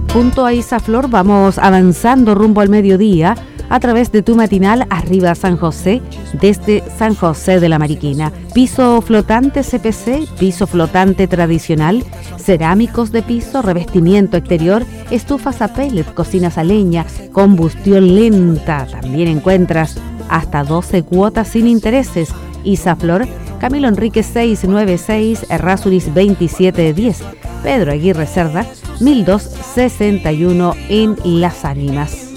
Junto a Isaflor vamos avanzando rumbo al mediodía a través de tu matinal Arriba San José, desde San José de la Mariquina. Piso flotante CPC, piso flotante tradicional, cerámicos de piso, revestimiento exterior, estufas a pellet, cocinas a leña, combustión lenta. También encuentras hasta 12 cuotas sin intereses. Isaflor, Camilo Enrique 696, Errázuriz 2710, Pedro Aguirre Cerda 1261 en Las Ánimas.